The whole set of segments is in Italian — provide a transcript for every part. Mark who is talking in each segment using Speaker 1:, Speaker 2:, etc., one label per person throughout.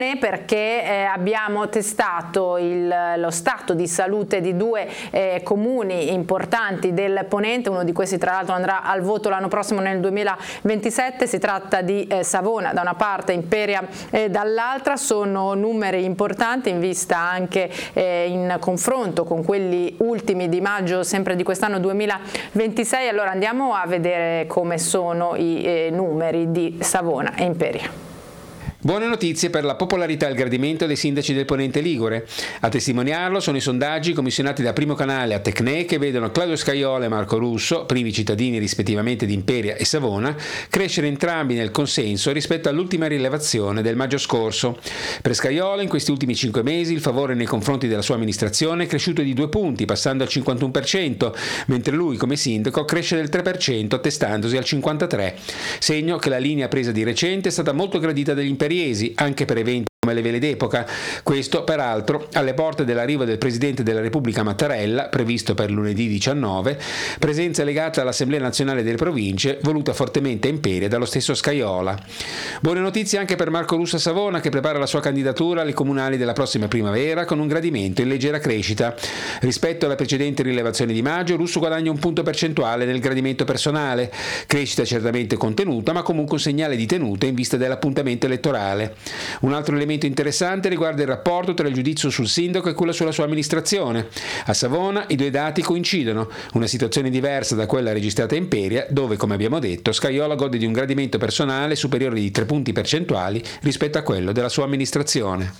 Speaker 1: perché abbiamo testato lo stato di salute di due comuni importanti del Ponente. Uno di questi tra l'altro andrà al voto l'anno prossimo nel 2027, si tratta di Savona da una parte, Imperia dall'altra. Sono numeri importanti in vista anche in confronto con quelli ultimi di maggio sempre di quest'anno 2026. Allora andiamo a vedere come sono i numeri di Savona e Imperia.
Speaker 2: Buone notizie per la popolarità e il gradimento dei sindaci del Ponente Ligure. A testimoniarlo sono i sondaggi commissionati da Primo Canale a Tecne, che vedono Claudio Scajola e Marco Russo, primi cittadini rispettivamente di Imperia e Savona, crescere entrambi nel consenso rispetto all'ultima rilevazione del maggio scorso. Per Scajola in questi ultimi 5 mesi il favore nei confronti della sua amministrazione è cresciuto di 2 punti, passando al 51%, mentre lui come sindaco cresce del 3%, attestandosi al 53%, segno che la linea presa di recente è stata molto gradita dagli imperiesi, anche per eventi come le vele d'epoca. Questo, peraltro, alle porte dell'arrivo del Presidente della Repubblica Mattarella, previsto per lunedì 19, presenza legata all'Assemblea Nazionale delle Province, voluta fortemente a Imperia dallo stesso Scajola. Buone notizie anche per Marco Russo a Savona, che prepara la sua candidatura alle comunali della prossima primavera con un gradimento in leggera crescita. Rispetto alla precedente rilevazione di maggio, Russo guadagna un punto percentuale nel gradimento personale, crescita certamente contenuta, ma comunque un segnale di tenuta in vista dell'appuntamento elettorale. Un altro elemento interessante riguarda il rapporto tra il giudizio sul sindaco e quello sulla sua amministrazione. A Savona i due dati coincidono, una situazione diversa da quella registrata a Imperia, dove, come abbiamo detto, Scajola gode di un gradimento personale superiore di 3 punti percentuali rispetto a quello della sua amministrazione.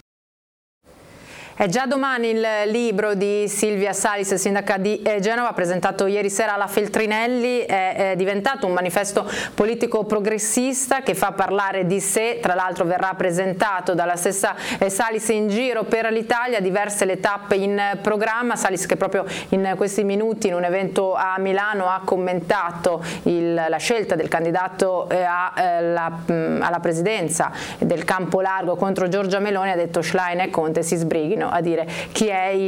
Speaker 1: È già domani il libro di Silvia Salis, sindaca di Genova, presentato ieri sera alla Feltrinelli. È diventato un manifesto politico progressista che fa parlare di sé. Tra l'altro verrà presentato dalla stessa Salis in giro per l'Italia, diverse le tappe in programma. Salis che proprio in questi minuti in un evento a Milano ha commentato la scelta del candidato alla presidenza del Campo Largo contro Giorgia Meloni. Ha detto Schlein e Conte si sbrighino a dire chi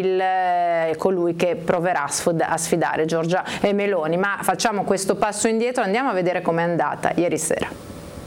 Speaker 1: è colui che proverà a sfidare Giorgia Meloni. Ma facciamo questo passo indietro, andiamo a vedere com'è andata ieri sera.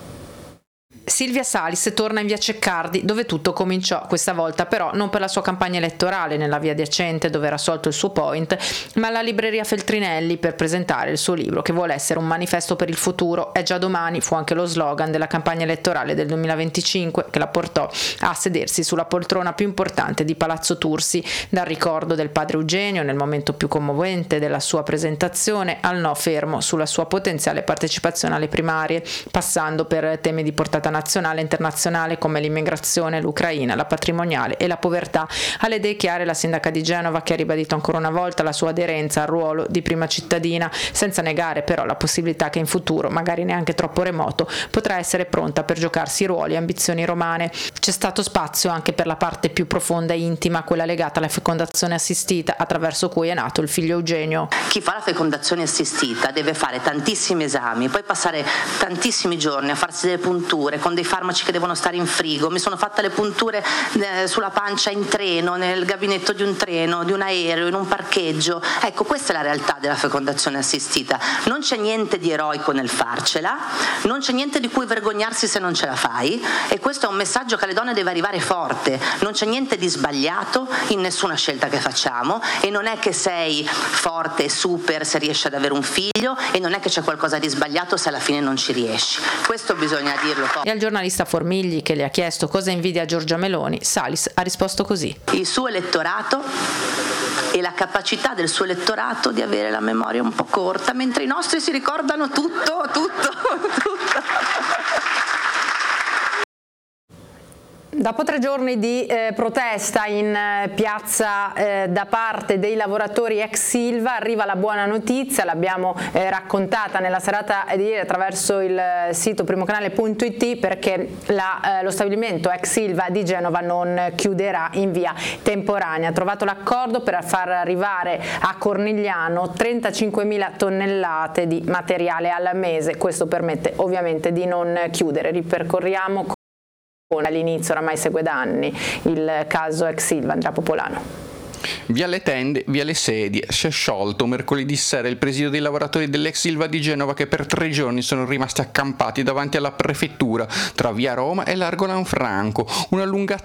Speaker 1: Silvia Salis torna in via Ceccardi, dove tutto cominciò, questa volta però non per la sua campagna elettorale nella via adiacente dove era sorto il suo point, ma alla libreria Feltrinelli per presentare il suo libro che vuole essere un manifesto per il futuro. È già domani fu anche lo slogan della campagna elettorale del 2025 che la portò a sedersi sulla poltrona più importante di Palazzo Tursi, dal ricordo del padre Eugenio nel momento più commovente della sua presentazione al no fermo sulla sua potenziale partecipazione alle primarie, passando per temi di portata nazionale e internazionale come l'immigrazione, l'Ucraina, la patrimoniale e la povertà. Alle idee chiare la sindaca di Genova, che ha ribadito ancora una volta la sua aderenza al ruolo di prima cittadina, senza negare però la possibilità che in futuro, magari neanche troppo remoto, potrà essere pronta per giocarsi ruoli e ambizioni romane. C'è stato spazio anche per la parte più profonda e intima, quella legata alla fecondazione assistita, attraverso cui è nato il figlio Eugenio.
Speaker 3: Chi fa la fecondazione assistita deve fare tantissimi esami, poi passare tantissimi giorni a farsi delle punture con dei farmaci che devono stare in frigo. Mi sono fatta le punture sulla pancia in treno, nel gabinetto di un treno, di un aereo, in un parcheggio. Ecco, questa è la realtà della fecondazione assistita. Non c'è niente di eroico nel farcela, non c'è niente di cui vergognarsi se non ce la fai, e questo è un messaggio che alle donne deve arrivare forte. Non c'è niente di sbagliato in nessuna scelta che facciamo, e non è che sei forte e super se riesci ad avere un figlio, e non è che c'è qualcosa di sbagliato se alla fine non ci riesci. Questo bisogna dirlo.
Speaker 1: E al giornalista Formigli, che le ha chiesto cosa invidia Giorgia Meloni, Salis ha risposto così:
Speaker 3: il suo elettorato e la capacità del suo elettorato di avere la memoria un po' corta, mentre i nostri si ricordano tutto.
Speaker 1: Dopo 3 giorni di protesta in piazza da parte dei lavoratori ex Ilva, arriva la buona notizia. L'abbiamo raccontata nella serata di ieri attraverso il sito primocanale.it, perché lo stabilimento ex Ilva di Genova non chiuderà in via temporanea. Ha trovato l'accordo per far arrivare a Cornigliano 35.000 tonnellate di materiale al mese. Questo permette ovviamente di non chiudere. Ripercorriamo all'inizio, oramai segue da anni, il caso ex Ilva. Andrea Popolano.
Speaker 4: Via le tende, via le sedie. Si è sciolto mercoledì sera il presidio dei lavoratori dell'ex Ilva di Genova che per 3 giorni sono rimasti accampati davanti alla prefettura tra via Roma e largo Lanfranco. Una lunga